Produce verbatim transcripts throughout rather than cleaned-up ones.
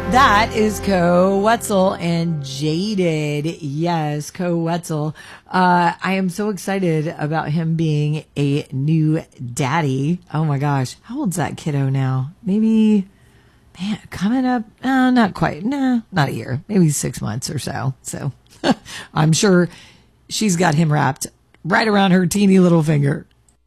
That is Co Wetzel and Jaded. Yes, Co Wetzel. Uh, I am so excited about him being a new daddy. Oh my gosh. How old's that kiddo now? Maybe, man, coming up, uh, not quite. Nah, not a year. Maybe six months or so. So I'm sure she's got him wrapped right around her teeny little finger.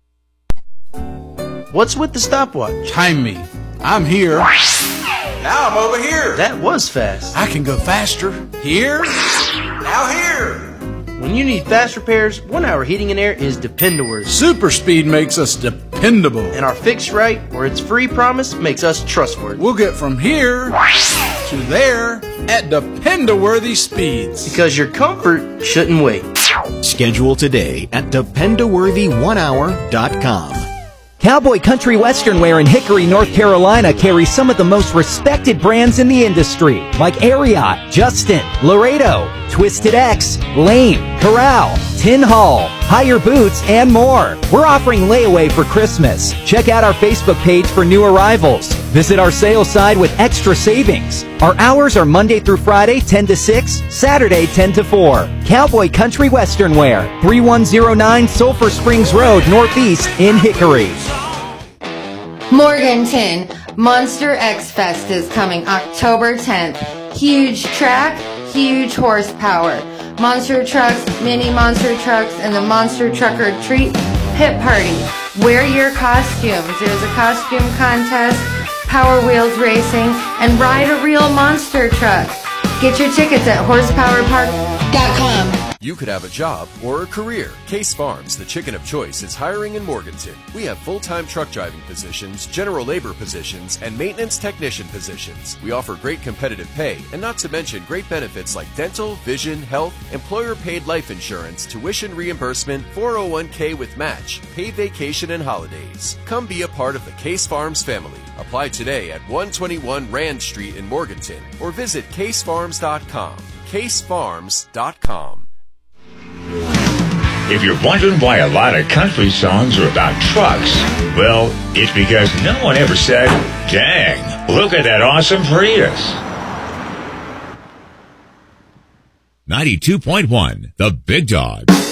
What's with the stopwatch? Time me. I'm here. Now I'm over here. That was fast. I can go faster. Here. Now here. When you need fast repairs, One Hour Heating and Air is dependable. Super speed makes us dependable. And our fix right, or its free promise, makes us trustworthy. We'll get from here to there at dependable speeds. Because your comfort shouldn't wait. Schedule today at dependable one hour dot com. Cowboy Country Western Wear in Hickory, North Carolina carries some of the most respected brands in the industry, like Ariat, Justin, Laredo, Twisted X, Lane, Corral, Tin Hall, Higher Boots, and more. We're offering layaway for Christmas. Check out our Facebook page for new arrivals. Visit our sales side with extra savings. Our hours are Monday through Friday, ten to six, Saturday, ten to four. Cowboy Country Western Wear, thirty-one oh nine Sulphur Springs Road, Northeast in Hickory. Morganton, Monster X Fest is coming October tenth. Huge track, huge horsepower. Monster trucks, mini monster trucks, and the Monster Trucker Treat Pit Party. Wear your costumes. There's a costume contest, Power Wheels racing, and ride a real monster truck. Get your tickets at horsepower park dot com. You could have a job or a career. Case Farms, the chicken of choice, is hiring in Morganton. We have full-time truck driving positions, general labor positions, and maintenance technician positions. We offer great competitive pay, and not to mention great benefits like dental, vision, health, employer-paid life insurance, tuition reimbursement, four oh one k with match, paid vacation, and holidays. Come be a part of the Case Farms family. Apply today at one twenty-one Rand Street in Morganton or visit case farms dot com. case farms dot com. If you're wondering why a lot of country songs are about trucks, well, it's because no one ever said, dang, look at that awesome Prius. ninety-two point one, The Big Dog.